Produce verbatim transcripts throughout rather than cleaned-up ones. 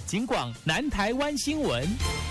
警广南台湾新闻。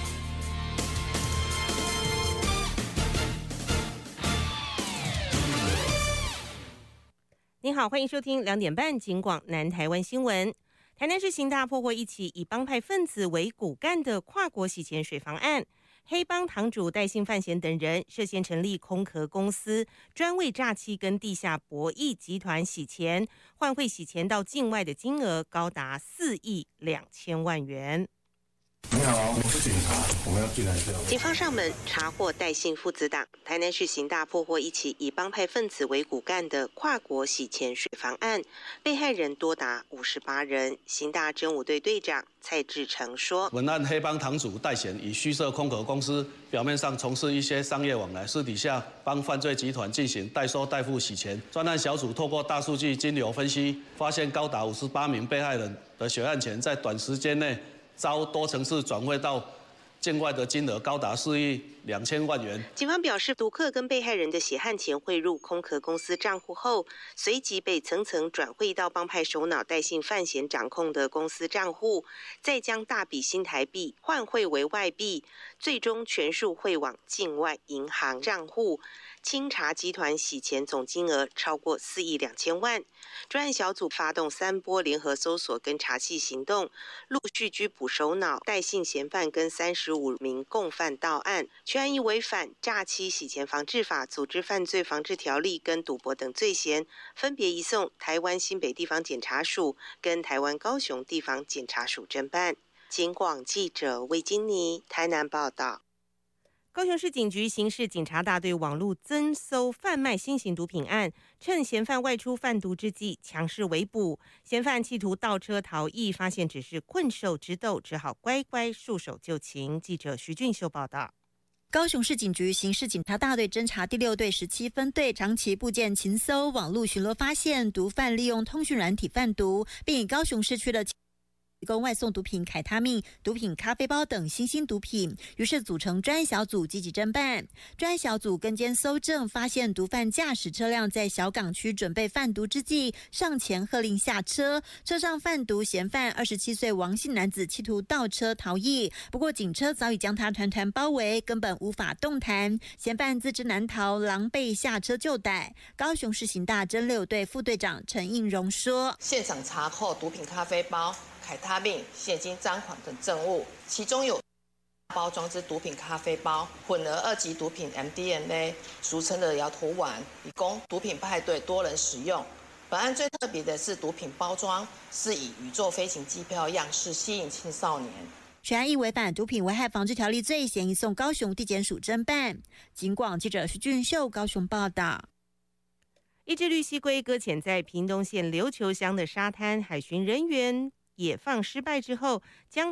您好，欢迎收听两点半警广南台湾新闻。台南市刑大破获一起以帮派分子为骨干的跨国洗钱水房案，黑帮堂主戴姓范闲等人涉嫌成立空壳公司，专为诈欺跟地下博弈集团洗钱，换汇洗钱到境外的金额高达四亿两千万元。 你好，我是警察，我们要进来一下。 警方上门查获戴姓父子党。台南市刑大破获一起以帮派分子为骨干的跨国洗钱水房案，被害人多达五十八人。刑大侦五队队长蔡志成说：“ 本案黑帮堂主戴贤以虚设空壳公司，表面上从事一些商业往来，私底下帮犯罪集团进行代收代付洗钱。专案小组透过大数据金流分析，发现高达五十八名被害人的血案钱在短时间内遭多层次转汇到境外的金额高达四亿两千万元。 警方表示，赌客跟被害人的血汗钱汇入空壳公司账户后，随即被层层转汇到帮派首脑戴姓范闲掌控的公司账户，再将大笔新台币换汇为外币，最终全数汇往境外银行账户。清查集团洗钱总金额超过四亿两千万。专案小组发动三波联合搜索跟查缉行动，陆续拘捕首脑戴姓嫌犯跟三十五名共犯到案。全案以违反诈欺洗钱防治法、组织犯罪防治条例跟赌博等罪嫌，分别移送台湾新北地方检察署跟台湾高雄地方检察署侦办。警广记者魏金妮台南报道。高雄市警局刑事警察大队网络侦搜贩卖新型毒品案，趁嫌犯外出贩毒之际，强势围捕。嫌犯企图倒车逃逸，发现只是困兽之斗，只好乖乖束手就擒。记者徐俊秀报道。 高雄市警局刑事警察大队侦查第六队十七分队长期布件勤搜，网络巡逻发现毒贩利用通讯软体贩毒，并以高雄市区的提供外送毒品凯他命、毒品咖啡包等新兴毒品，于是组成专案小组积极侦办。专案小组跟监搜证，发现毒贩驾驶车辆在小港区准备贩毒之际，上前喝令下车，车上贩毒嫌犯二十七岁王姓男子企图倒车逃逸，不过警车早已将他团团包围，根本无法动弹。嫌犯自知难逃，狼狈下车就逮。高雄市刑大侦六队副队长陈应荣说：“ 现场查扣毒品咖啡包、凯他命、现金赃款等证物，其中有包装之毒品咖啡包，混合二级毒品 M D M A， 俗称的摇头丸，以供毒品派对多人使用。本案最特别的是毒品包装是以宇宙飞行机票样式吸引青少年。” 全案亦违反毒品危害防治条例罪嫌，移送高雄地检署侦办。警广记者徐俊秀高雄报道。 一只绿蜥龟搁浅在屏东县琉球乡的沙滩，海巡人员野放失败之后，将